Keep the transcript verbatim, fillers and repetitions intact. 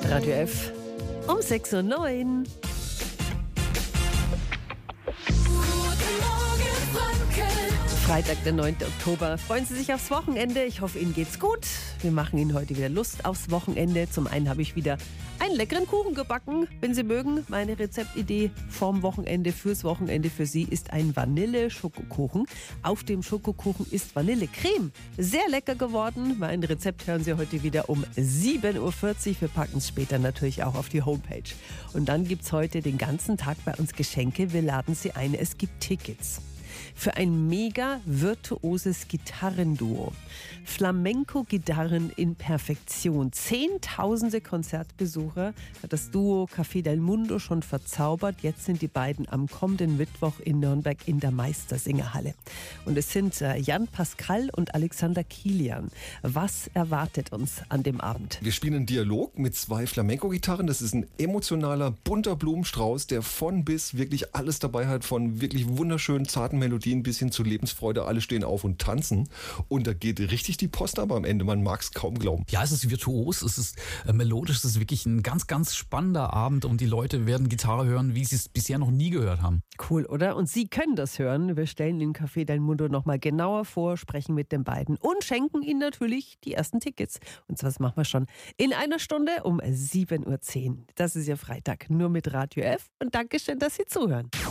Radio F um sechs Uhr neun. Freitag, der neunte Oktober. Freuen Sie sich aufs Wochenende? Ich hoffe, Ihnen geht's gut. Wir machen Ihnen heute wieder Lust aufs Wochenende. Zum einen habe ich wieder einen leckeren Kuchen gebacken, wenn Sie mögen. Meine Rezeptidee vorm Wochenende, fürs Wochenende für Sie ist ein Vanille-Schokokuchen. Auf dem Schokokuchen ist Vanillecreme. Sehr lecker geworden. Mein Rezept hören Sie heute wieder um sieben Uhr vierzig. Wir packen es später natürlich auch auf die Homepage. Und dann gibt es heute den ganzen Tag bei uns Geschenke. Wir laden Sie ein. Es gibt Tickets für ein mega virtuoses Gitarrenduo. Flamenco-Gitarren in Perfektion. Zehntausende Konzertbesucher hat das Duo Café del Mundo schon verzaubert. Jetzt sind die beiden am kommenden Mittwoch in Nürnberg in der Meistersingerhalle. Und es sind Jan Pascal und Alexander Kilian. Was erwartet uns an dem Abend? Wir spielen einen Dialog mit zwei Flamenco-Gitarren. Das ist ein emotionaler, bunter Blumenstrauß, der von bis wirklich alles dabei hat, von wirklich wunderschönen, zarten Melodien bis hin zu Lebensfreude. Alle stehen auf und tanzen. Und da geht richtig die Post aber am Ende. Man mag es kaum glauben. Ja, es ist virtuos, es ist äh, melodisch, es ist wirklich ein ganz, ganz spannender Abend und die Leute werden Gitarre hören, wie sie es bisher noch nie gehört haben. Cool, oder? Und Sie können das hören. Wir stellen Ihnen Café del Mundo nochmal genauer vor, sprechen mit den beiden und schenken Ihnen natürlich die ersten Tickets. Und zwar, das machen wir schon in einer Stunde um sieben Uhr zehn. Das ist ja Freitag, nur mit Radio F. Und Dankeschön, dass Sie zuhören.